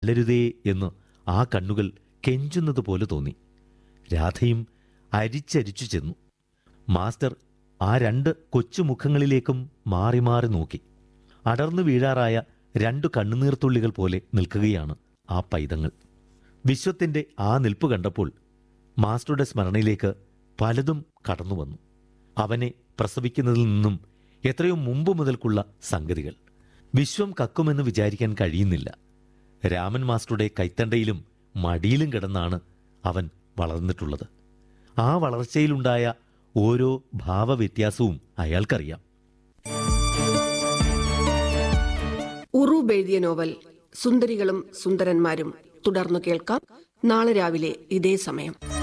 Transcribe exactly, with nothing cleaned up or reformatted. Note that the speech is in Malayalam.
വളരരുതേ എന്ന് ആ കണ്ണുകൾ കെഞ്ചുന്നത് പോലെ തോന്നി. രാധയും അരിച്ചരിച്ചു ചെന്നു. മാസ്റ്റർ ആ രണ്ട് കൊച്ചുമുഖങ്ങളിലേക്കും മാറി മാറി നോക്കി. അടർന്നു വീഴാറായ രണ്ടു കണ്ണുനീർത്തുള്ളികൾ പോലെ നിൽക്കുകയാണ് ആ പൈതങ്ങൾ. വിശ്വത്തിൻ്റെ ആ നിൽപ്പ് കണ്ടപ്പോൾ മാസ്റ്ററുടെ സ്മരണയിലേക്ക് പലതും കടന്നു വന്നു. അവനെ പ്രസവിക്കുന്നതിൽ നിന്നും എത്രയോ മുമ്പ് മുതൽക്കുള്ള സംഗതികൾ. വിശ്വം കക്കുമെന്ന് വിചാരിക്കാൻ കഴിയുന്നില്ല. രാമൻ മാസ്റ്ററുടെ കൈത്തണ്ടയിലും മടിയിലും കിടന്നാണ് അവൻ വളർന്നിട്ടുള്ളത്. ആ വളർച്ചയിലുണ്ടായ ഓരോ ഭാവവ്യത്യാസവും അയാൾക്കറിയാം. ഉറൂബ് എഴുതിയ നോവൽ സുന്ദരികളും സുന്ദരന്മാരും തുടർന്നു കേൾക്കാം നാളെ രാവിലെ ഇതേ സമയം.